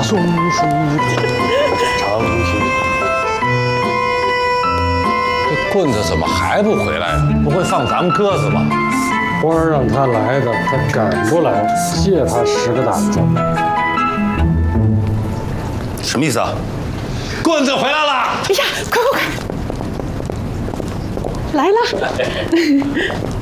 松树长青。 这棍子怎么还不回来呀？不会放咱们鸽子吧？ 官儿让他来的，他赶不来，借他10个胆子。 什么意思啊？棍子回来了！ 哎呀，快快快，来了！